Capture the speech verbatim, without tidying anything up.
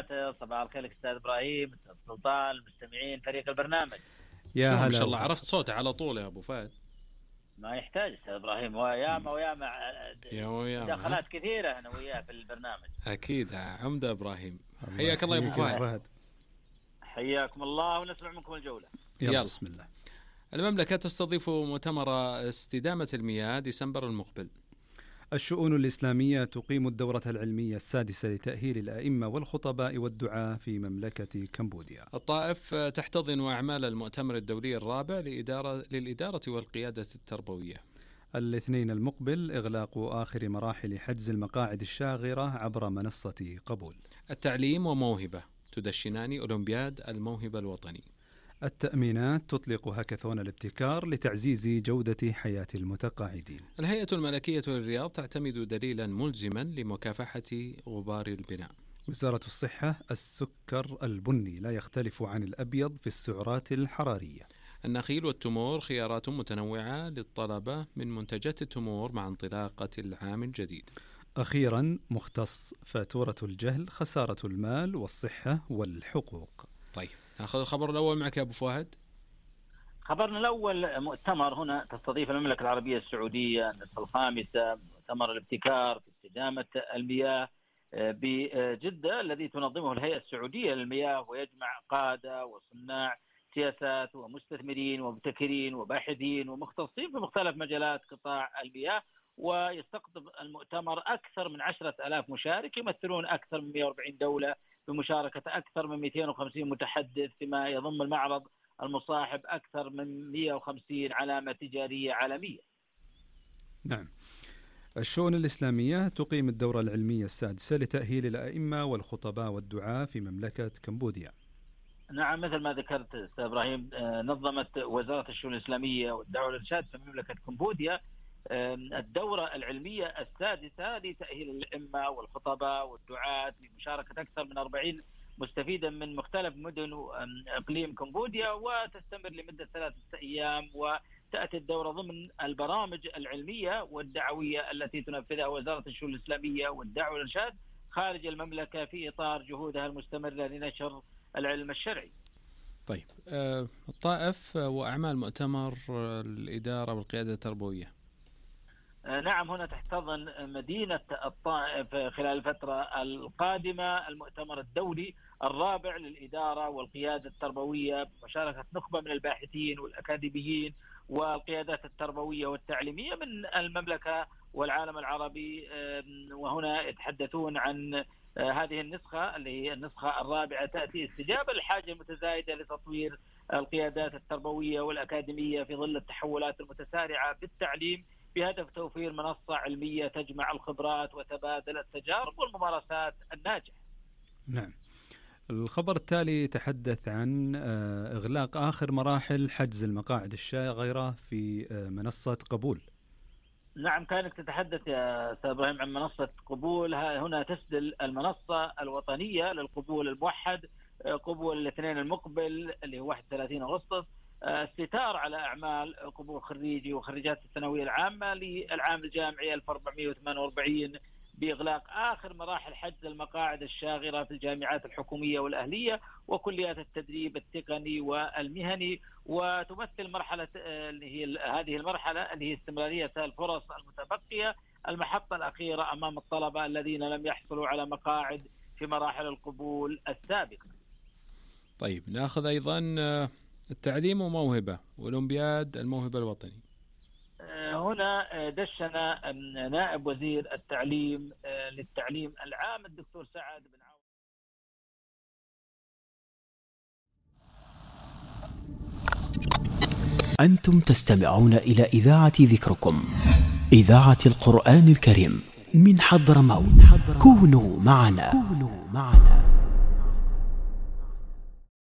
وبركاته. صباح الخير لك أستاذ إبراهيم، أستاذ سلطان، المستمعين، فريق البرنامج. يا هلا، ما شاء الله عرفت صوته على طول يا أبو فهد. ما يحتاج أستاذ إبراهيم، وياما وياما دخلات كثيرة أنا وياه في البرنامج. أكيد عمدة إبراهيم، حياك الله يا أبو فهد. حياكم الله ونسمع منكم الجولة. يلا بسم الله. المملكة تستضيف مؤتمر استدامة المياه ديسمبر المقبل. الشؤون الإسلامية تقيم الدورة العلمية السادسة لتأهيل الأئمة والخطباء والدعاة في مملكة كمبوديا. الطائف تحتضن أعمال المؤتمر الدولي الرابع لإدارة للإدارة والقيادة التربوية. الاثنين المقبل إغلاق آخر مراحل حجز المقاعد الشاغرة عبر منصة قبول. التعليم وموهبة تدشنان أولمبياد الموهبة الوطني. التأمينات تطلق هاكاثون الابتكار لتعزيز جودة حياة المتقاعدين. الهيئة الملكية للرياض تعتمد دليلا ملزما لمكافحة غبار البناء. وزارة الصحة السكر البني لا يختلف عن الأبيض في السعرات الحرارية. النخيل والتمور خيارات متنوعة للطلبة من منتجات التمور مع انطلاقة العام الجديد. أخيرا مختص فاتورة الجهل خسارة المال والصحة والحقوق. طيب ناخذ الخبر الأول معك يا أبو فهد. خبرنا الأول، مؤتمر هنا تستضيف المملكة العربية السعودية النسخة الخامسة مؤتمر الابتكار في استدامة المياه بجدة الذي تنظمه الهيئة السعودية للمياه، ويجمع قادة وصناع سياسات ومستثمرين ومبتكرين وباحثين ومختصين في مختلف مجالات قطاع المياه. ويستقطب المؤتمر أكثر من عشرة آلاف مشارك يمثلون أكثر من مئة وأربعين دولة بمشاركة أكثر من مئتين وخمسين متحدث، فيما يضم المعرض المصاحب أكثر من مئة وخمسين علامة تجارية عالمية. نعم. الشؤون الإسلامية تقيم الدورة العلمية السادسة لتأهيل الأئمة والخطباء والدعاة في مملكة كمبوديا. نعم، مثل ما ذكرت أستاذ إبراهيم، نظمت وزارة الشؤون الإسلامية والدعوة والإرشاد في مملكة كمبوديا الدورة العلمية السادسة لتأهيل الأئمة والخطباء والدعاة بمشاركة أكثر من أربعين مستفيدا من مختلف مدن وإقليم كمبوديا، وتستمر لمدة ثلاثة أيام. وتأتي الدورة ضمن البرامج العلمية والدعوية التي تنفذها وزارة الشؤون الإسلامية والدعوة والإرشاد خارج المملكة في إطار جهودها المستمرة لنشر العلم الشرعي. طيب آه، الطائف وأعمال مؤتمر الإدارة والقيادة التربوية. نعم، هنا تحتضن مدينة الطائف خلال الفترة القادمة المؤتمر الدولي الرابع للإدارة والقيادة التربوية بمشاركة نخبة من الباحثين والأكاديميين والقيادات التربوية والتعليمية من المملكة والعالم العربي. وهنا يتحدثون عن هذه النسخة اللي هي النسخة الرابعة تأتي استجابة للحاجة المتزايدة لتطوير القيادات التربوية والأكاديمية في ظل التحولات المتسارعة بالتعليم، بهدف توفير منصة علمية تجمع الخبرات وتبادل التجارب والممارسات الناجحة. نعم. الخبر التالي يتحدث عن إغلاق آخر مراحل حجز المقاعد الشاغرة في منصة قبول. نعم، كانت تتحدث يا أستاذ إبراهيم عن منصة قبول. هنا تسدل المنصة الوطنية للقبول الموحد قبول الاثنين المقبل اللي هو واحد وثلاثين أغسطس الستار على أعمال قبول خريجي وخريجات الثانوية العامة للعام الجامعي ألف وأربعمئة وثمانية وأربعين بإغلاق آخر مراحل حجز المقاعد الشاغرة في الجامعات الحكومية والأهلية وكليات التدريب التقني والمهني. وتمثل مرحلة اللي هي هذه المرحلة اللي هي استمرارية الفرص المتبقية المحطة الأخيرة أمام الطلبة الذين لم يحصلوا على مقاعد في مراحل القبول السابقة. طيب نأخذ أيضا التعليم وموهبة وأولمبياد الموهبة الوطني. هنا دشن نائب وزير التعليم للتعليم العام الدكتور سعد بن عوض. أنتم تستمعون إلى إذاعة ذكركم، إذاعة القرآن الكريم من حضرموت. كونوا معنا. كونوا معنا.